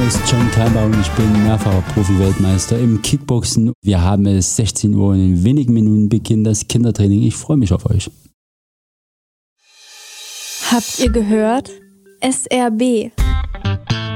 Name ist John Kalber und ich bin mehrfacher Profi-Weltmeister im Kickboxen. Wir haben es 16 Uhr und in wenigen Minuten beginnt das Kindertraining. Ich freue mich auf euch. Habt ihr gehört? SRB.